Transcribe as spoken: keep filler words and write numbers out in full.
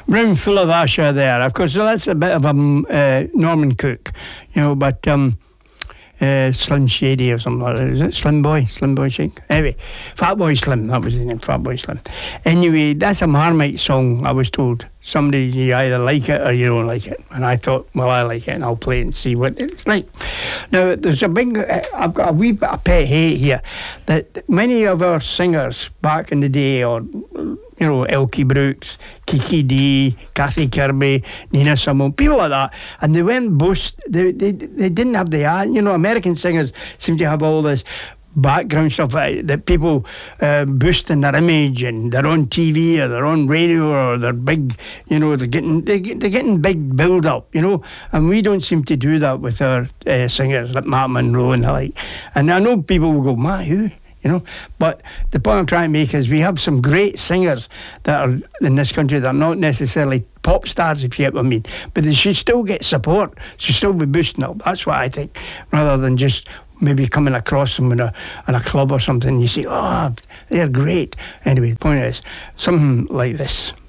room full of Asha there. Of course, that's a bit of a um, uh, Norman Cook, you know, but um, uh, Slim Shady or something like that. Is it Slim Boy? Slim Boy Shake? Anyway, Fat Boy Slim, that was his name, Fat Boy Slim. Anyway, that's a Marmite song, I was told. Somebody, you either like it or you don't like it. And I thought, well, I like it and I'll play it and see what it's like. Now, there's a big, uh, I've got a wee bit of pet hate here, that many of our singers back in the day, or, you know, Elkie Brooks, Kiki D, Kathy Kirby, Nina Simone, people like that, and they went boost, they, they, they didn't have the, you know, American singers seem to have all this background stuff uh, that people uh, boosting their image, and they're on T V or they're on radio or they're big, you know, they're getting they get, they're getting big build up, you know, and we don't seem to do that with our uh, singers like Matt Monro and the like. And I know people will go, Matt, who? You know, but the point I'm trying to make is we have some great singers that are in this country that are not necessarily pop stars, if you get what I mean, but they should still get support, should still be boosting up. That's what I think, rather than just maybe coming across them in a, in a club or something, you say, oh, they're great. Anyway, the point is, something like this.